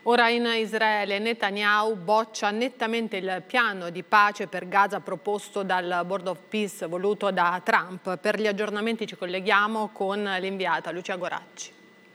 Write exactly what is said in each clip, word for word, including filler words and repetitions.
Ora in Israele Netanyahu boccia nettamente il piano di pace per Gaza proposto dal Board of Peace voluto da Trump. Per gli aggiornamenti ci colleghiamo con l'inviata Lucia Goracci.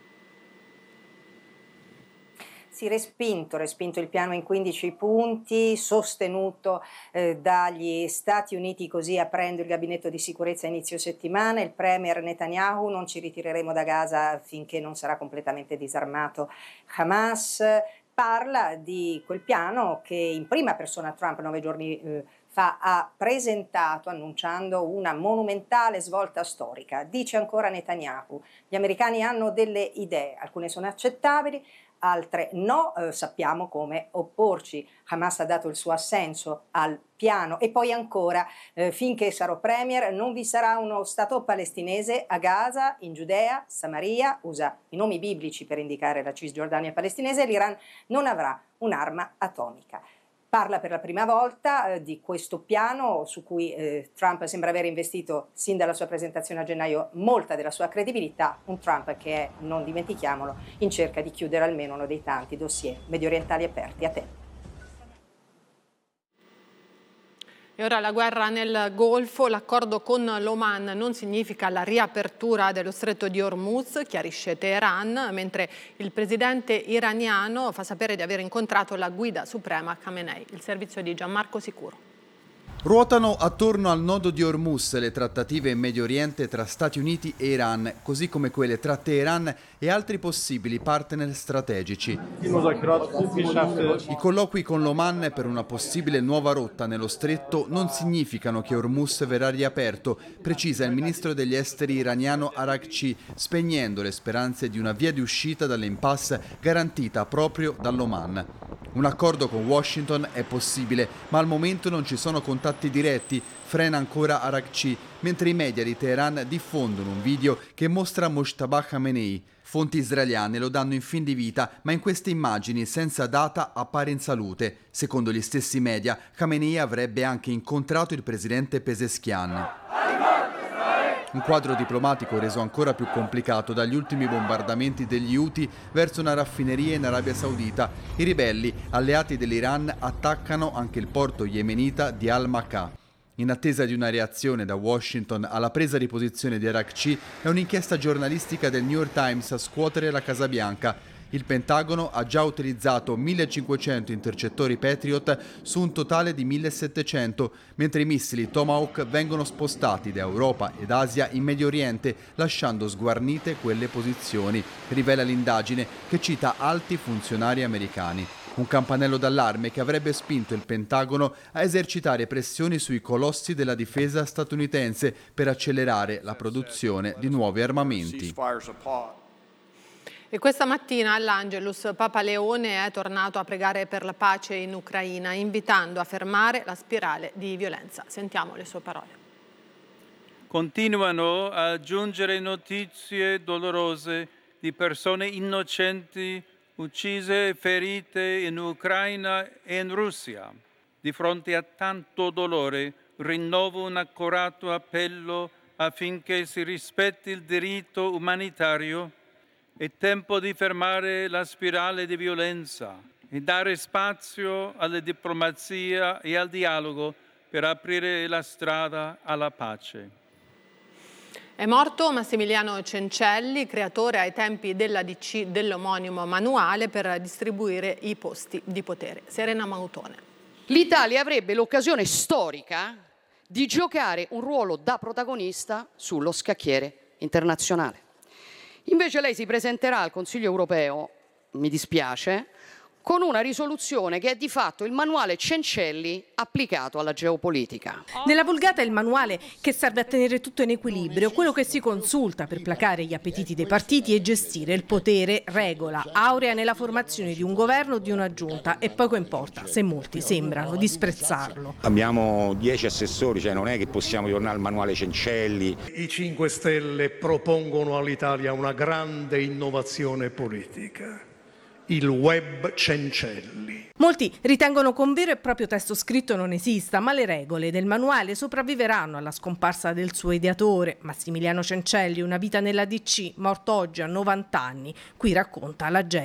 Sì, respinto, respinto il piano in quindici punti, sostenuto eh, dagli Stati Uniti, così aprendo il gabinetto di sicurezza a inizio settimana. Il premier Netanyahu: non ci ritireremo da Gaza finché non sarà completamente disarmato Hamas. Parla di quel piano che in prima persona Trump nove giorni eh, fa ha presentato, annunciando una monumentale svolta storica. Dice ancora Netanyahu: gli americani hanno delle idee, alcune sono accettabili, altre no, eh, sappiamo come opporci. Hamas ha dato il suo assenso al piano. E poi ancora, eh, finché sarò premier non vi sarà uno Stato palestinese a Gaza, in Giudea, Samaria, usa i nomi biblici per indicare la Cisgiordania palestinese, e l'Iran non avrà un'arma atomica. Parla per la prima volta eh, di questo piano su cui eh, Trump sembra aver investito sin dalla sua presentazione a gennaio molta della sua credibilità, un Trump che è, non dimentichiamolo, in cerca di chiudere almeno uno dei tanti dossier mediorientali aperti. A te. E ora la guerra nel Golfo. L'accordo con l'Oman non significa la riapertura dello stretto di Hormuz, chiarisce Teheran, mentre il presidente iraniano fa sapere di aver incontrato la guida suprema Khamenei. Il servizio di Gianmarco Sicuro. Ruotano attorno al nodo di Hormuz le trattative in Medio Oriente tra Stati Uniti e Iran, così come quelle tra Teheran e altri possibili partner strategici. I colloqui con l'Oman per una possibile nuova rotta nello stretto non significano che Hormuz verrà riaperto, precisa il ministro degli esteri iraniano Araghchi, spegnendo le speranze di una via di uscita dall'impasse garantita proprio dall'Oman. Un accordo con Washington è possibile, ma al momento non ci sono contatti diretti, frena ancora Araghchi, mentre i media di Teheran diffondono un video che mostra Mojtaba Khamenei. Fonti israeliane lo danno in fin di vita, ma in queste immagini senza data appare in salute. Secondo gli stessi media, Khamenei avrebbe anche incontrato il presidente Pezeshkian. Un quadro diplomatico reso ancora più complicato dagli ultimi bombardamenti degli Houthi verso una raffineria in Arabia Saudita. I ribelli, alleati dell'Iran, attaccano anche il porto yemenita di Al-Makah. In attesa di una reazione da Washington alla presa di posizione di Araghchi, è un'inchiesta giornalistica del New York Times a scuotere la Casa Bianca. Il Pentagono ha già utilizzato millecinquecento intercettori Patriot su un totale di millesettecento, mentre i missili Tomahawk vengono spostati da Europa ed Asia in Medio Oriente, lasciando sguarnite quelle posizioni, rivela l'indagine che cita alti funzionari americani. Un campanello d'allarme che avrebbe spinto il Pentagono a esercitare pressioni sui colossi della difesa statunitense per accelerare la produzione di nuovi armamenti. E questa mattina all'Angelus Papa Leone è tornato a pregare per la pace in Ucraina, invitando a fermare la spirale di violenza. Sentiamo le sue parole. Continuano a giungere notizie dolorose di persone innocenti uccise e ferite in Ucraina e in Russia. Di fronte a tanto dolore rinnovo un accorato appello affinché si rispetti il diritto umanitario. È tempo di fermare la spirale di violenza e dare spazio alla diplomazia e al dialogo per aprire la strada alla pace. È morto Massimiliano Cencelli, creatore ai tempi della D C dell'omonimo manuale per distribuire i posti di potere. Serena Mautone. L'Italia avrebbe l'occasione storica di giocare un ruolo da protagonista sullo scacchiere internazionale. Invece lei si presenterà al Consiglio europeo, mi dispiace, con una risoluzione che è di fatto il manuale Cencelli applicato alla geopolitica. Nella vulgata è il manuale che serve a tenere tutto in equilibrio, quello che si consulta per placare gli appetiti dei partiti e gestire il potere, regola aurea nella formazione di un governo o di una giunta, e poco importa se molti sembrano disprezzarlo. Abbiamo dieci assessori, cioè non è che possiamo tornare al manuale Cencelli. I cinque Stelle propongono all'Italia una grande innovazione politica: il web Cencelli. Molti ritengono che un vero e proprio testo scritto non esista, ma le regole del manuale sopravviveranno alla scomparsa del suo ideatore. Massimiliano Cencelli, una vita nella D C, morto oggi a novanta anni, qui racconta la gente.